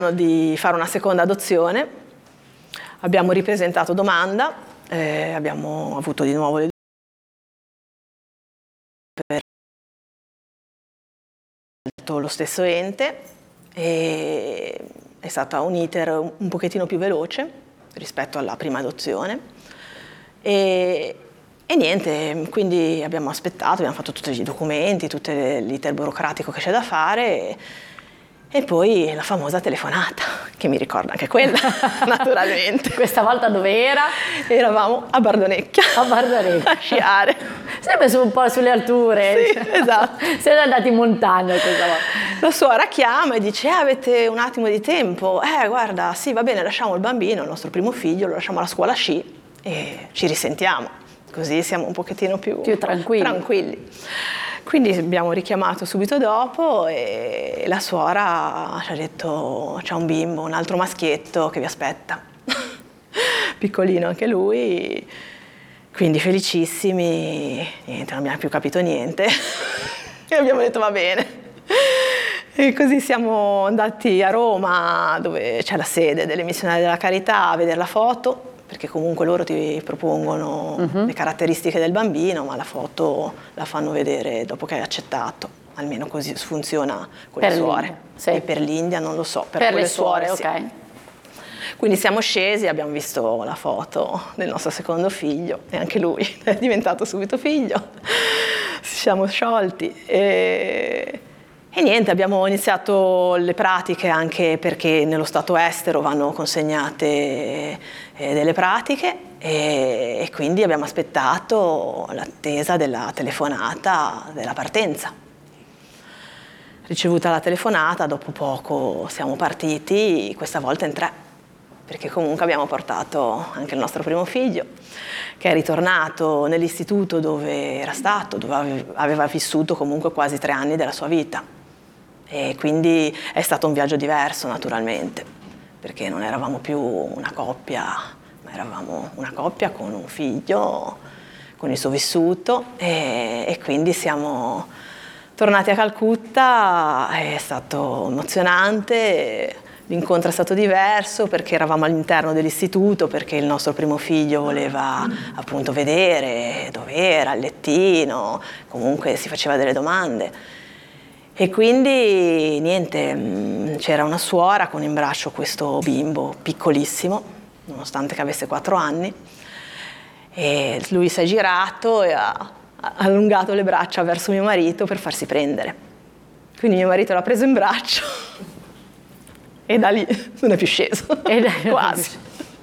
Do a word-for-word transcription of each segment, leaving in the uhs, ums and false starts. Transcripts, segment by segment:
di fare una seconda adozione, abbiamo ripresentato domanda, eh, abbiamo avuto di nuovo le lo stesso ente e è stato un iter un pochettino più veloce rispetto alla prima adozione e, e niente, quindi abbiamo aspettato, abbiamo fatto tutti i documenti, tutto l'iter burocratico che c'è da fare e, e poi la famosa telefonata, che mi ricorda anche quella, naturalmente. Questa volta dove era? Eravamo a Bardonecchia. A Bardonecchia. A sciare. Sempre su, un po' sulle alture. Sì, esatto. Siete andati in montagna questa volta. La suora chiama e dice, eh, avete un attimo di tempo? Eh, guarda, sì, va bene, lasciamo il bambino, il nostro primo figlio, lo lasciamo alla scuola sci e ci risentiamo. Così siamo un pochettino più, più tranquilli. tranquilli. Quindi abbiamo richiamato subito dopo e la suora ci ha detto c'è un bimbo, un altro maschietto che vi aspetta, piccolino anche lui, quindi felicissimi, niente, non abbiamo più capito niente e abbiamo detto va bene. E così siamo andati a Roma dove c'è la sede delle missionari della carità a vedere la foto, perché comunque loro ti propongono uh-huh. le caratteristiche del bambino, ma la foto la fanno vedere dopo che hai accettato, almeno così funziona con per le suore. Sì. E per l'India non lo so, per, per le suore, suore, sì. ok. Quindi siamo scesi, abbiamo visto la foto del nostro secondo figlio e anche lui è diventato subito figlio, ci siamo sciolti e... E niente, abbiamo iniziato le pratiche anche perché nello stato estero vanno consegnate eh, delle pratiche e, e quindi abbiamo aspettato l'attesa della telefonata della partenza. Ricevuta la telefonata, dopo poco siamo partiti, questa volta in tre, perché comunque abbiamo portato anche il nostro primo figlio, che è ritornato nell'istituto dove era stato, dove aveva vissuto comunque quasi tre anni della sua vita. E quindi è stato un viaggio diverso naturalmente, perché non eravamo più una coppia, ma eravamo una coppia con un figlio, con il suo vissuto e, e quindi siamo tornati a Calcutta, è stato emozionante, l'incontro è stato diverso perché eravamo all'interno dell'istituto, perché il nostro primo figlio voleva appunto vedere dove era, il lettino, comunque si faceva delle domande. E quindi niente, c'era una suora con in braccio questo bimbo piccolissimo, nonostante che avesse quattro anni, e lui si è girato e ha allungato le braccia verso mio marito per farsi prendere. Quindi mio marito l'ha preso in braccio e da lì non è più sceso, quasi.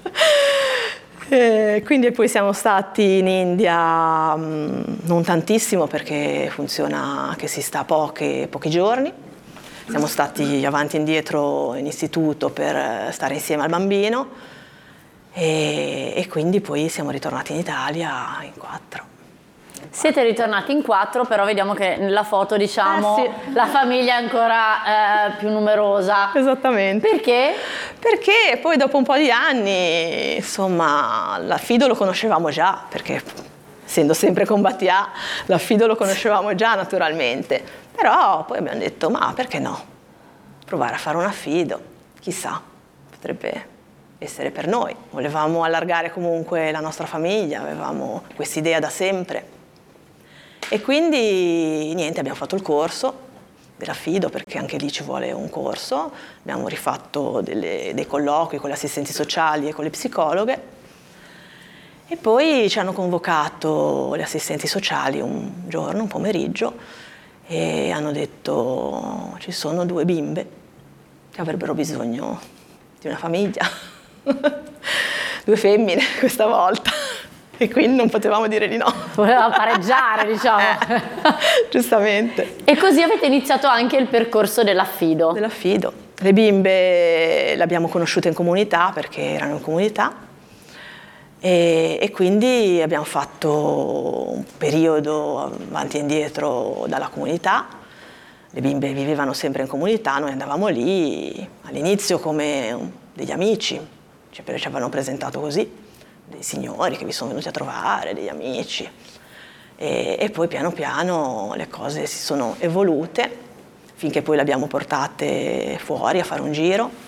E quindi poi siamo stati in India mh, non tantissimo perché funziona che si sta pochi, pochi giorni. Siamo stati avanti e indietro in istituto per stare insieme al bambino e, e quindi poi siamo ritornati in Italia in quattro. Siete ritornati in quattro, però vediamo che nella foto, diciamo, eh sì. la famiglia è ancora eh, più numerosa. Esattamente. Perché? Perché poi dopo un po' di anni, insomma, l'affido lo conoscevamo già, perché essendo sempre con Battià, l'affido lo conoscevamo già naturalmente. Però poi abbiamo detto, ma perché no? Provare a fare un affido, chissà, potrebbe essere per noi. Volevamo allargare comunque la nostra famiglia, avevamo quest'idea da sempre. E quindi niente, abbiamo fatto il corso dell'affido perché anche lì ci vuole un corso, abbiamo rifatto delle, dei colloqui con le assistenti sociali e con le psicologhe e poi ci hanno convocato le assistenti sociali un giorno, un pomeriggio e hanno detto ci sono due bimbe che avrebbero bisogno di una famiglia, due femmine questa volta. E quindi non potevamo dire di no. Voleva pareggiare, diciamo. Eh, giustamente. E così avete iniziato anche il percorso dell'affido. Dell'affido. Le bimbe le abbiamo conosciute in comunità perché erano in comunità e, e quindi abbiamo fatto un periodo avanti e indietro dalla comunità. Le bimbe vivevano sempre in comunità, noi andavamo lì all'inizio come degli amici, ci avevano presentato così. Dei signori che vi sono venuti a trovare, degli amici e, e poi piano piano le cose si sono evolute finché poi le abbiamo portate fuori a fare un giro